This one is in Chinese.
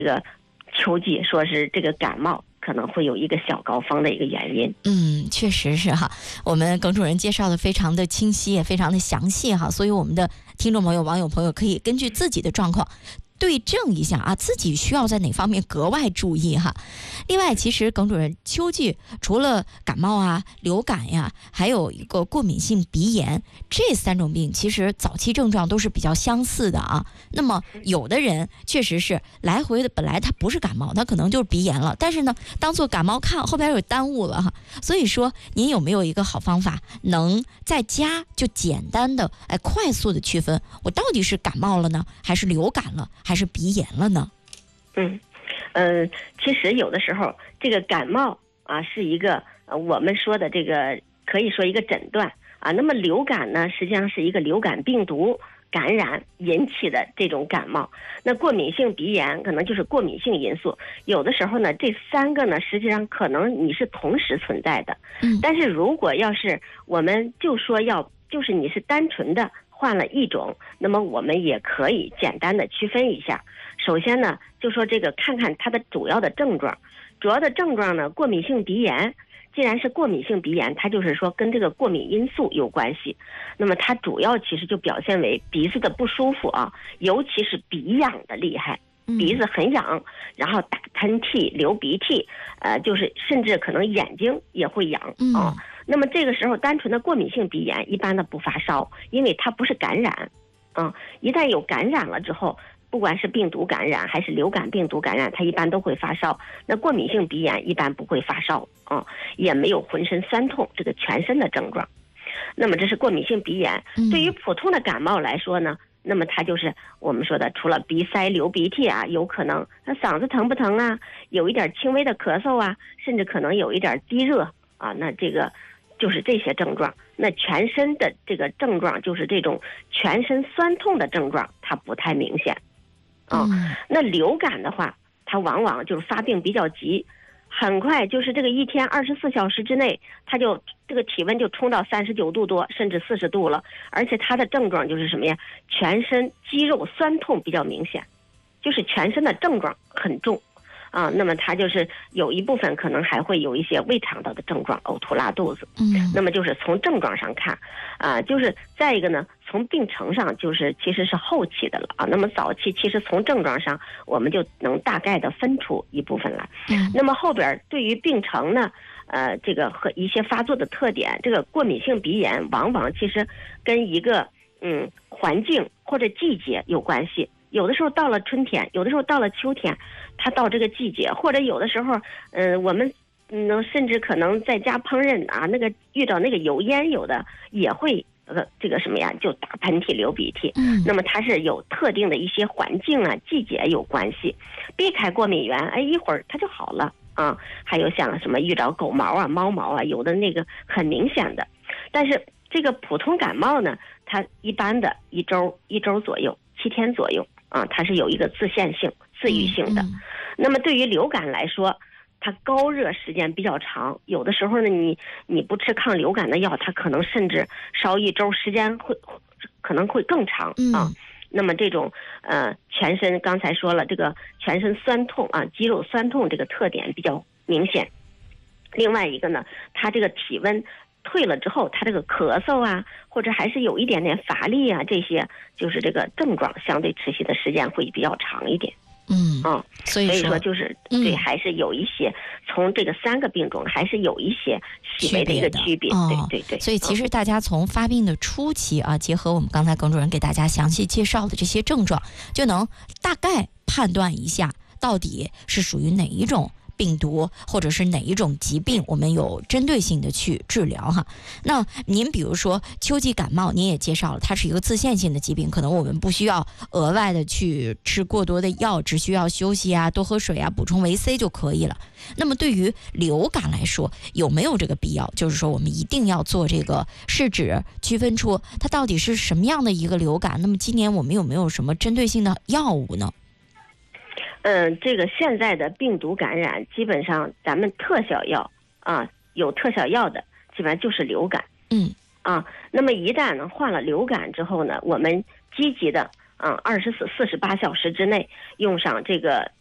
个秋季说是这个感冒可能会有一个小高峰的一个原因。 确实是哈，我们耿主任介绍的非常的清晰也非常的详细哈，所以我们的听众朋友网友朋友可以根据自己的状况对症一下啊，自己需要在哪方面格外注意哈。另外，其实耿主任，秋季除了感冒啊、流感呀，还有一个过敏性鼻炎，这3种病其实早期症状都是比较相似的啊。那么有的人确实是来回的，本来他不是感冒，他可能就是鼻炎了，但是呢，当做感冒看，后边有耽误了哈。所以说，您有没有一个好方法，能在家就简单的快速的区分，我到底是感冒了呢，还是流感了，还是鼻炎了呢？ 其实有的时候这个感冒啊是一个我们说的这个可以说一个诊断啊。那么流感呢，实际上是一个流感病毒感染引起的这种感冒。那过敏性鼻炎可能就是过敏性因素。有的时候呢，这3个呢，实际上可能你是同时存在的。但是如果要是我们就说就是你是单纯的换了一种，那么我们也可以简单的区分一下。首先呢，就说这个看看它的主要的症状。主要的症状呢，过敏性鼻炎，既然是过敏性鼻炎，它就是说跟这个过敏因素有关系。那么它主要其实就表现为鼻子的不舒服啊，尤其是鼻痒的厉害，鼻子很痒，然后打喷嚏、流鼻涕，就是甚至可能眼睛也会痒啊。那么这个时候单纯的过敏性鼻炎一般的不发烧，因为它不是感染一旦有感染了之后，不管是病毒感染还是流感病毒感染，它一般都会发烧。那过敏性鼻炎一般不会发烧也没有浑身酸痛这个全身的症状。那么这是过敏性鼻炎。对于普通的感冒来说呢，那么它就是我们说的除了鼻塞、流鼻涕啊，有可能那嗓子疼不疼啊，有一点轻微的咳嗽啊，甚至可能有一点低热啊，那这个就是这些症状。那全身的这个症状就是这种全身酸痛的症状，它不太明显那流感的话，它往往就是发病比较急，很快就是这个一天24小时之内，它就这个体温就冲到39度多，甚至40度了。而且它的症状就是什么呀？全身肌肉酸痛比较明显，就是全身的症状很重那么它就是有一部分可能还会有一些胃肠道的症状，呕吐拉肚子那么就是从症状上看就是再一个呢，从病程上就是其实是后期的了那么早期其实从症状上我们就能大概的分出一部分来那么后边对于病程呢这个和一些发作的特点，这个过敏性鼻炎往往其实跟一个环境或者季节有关系。有的时候到了春天，有的时候到了秋天，它到这个季节，或者有的时候我们甚至可能在家烹饪那个遇到那个油烟，有的也会这个什么呀，就打喷嚏、流鼻涕那么它是有特定的一些环境季节有关系。避开过敏源一会儿它就好了还有像什么遇着狗毛猫毛有的那个很明显的。但是这个普通感冒呢，它一般的一周左右7天左右它是有一个自限性、自愈性的那么对于流感来说，它高热时间比较长，有的时候呢你不吃抗流感的药，它可能甚至烧1周时间可能会更长那么这种全身刚才说了，这个全身酸痛肌肉酸痛这个特点比较明显。另外一个呢，它这个体温退了之后，它这个咳嗽或者还是有一点点乏力这些就是这个症状相对持续的时间会比较长一点所以说就是对，还是有一些从这个3个病种还是有一些细微的一个区别对。 所以其实大家从发病的初期结合我们刚才耿主任给大家详细介绍的这些症状，就能大概判断一下到底是属于哪一种病毒或者是哪一种疾病，我们有针对性的去治疗哈。那您比如说秋季感冒，您也介绍了它是一个自限性的疾病，可能我们不需要额外的去吃过多的药，只需要休息多喝水补充维 C 就可以了。那么对于流感来说，有没有这个必要，就是说我们一定要做这个试纸，区分出它到底是什么样的一个流感？那么今年我们有没有什么针对性的药物呢？ 这个现在的病毒感染，基本上咱们特效药有特效药的，基本上就是流感。那么一旦呢患了流感之后呢，我们积极的24、48小时之内用上这个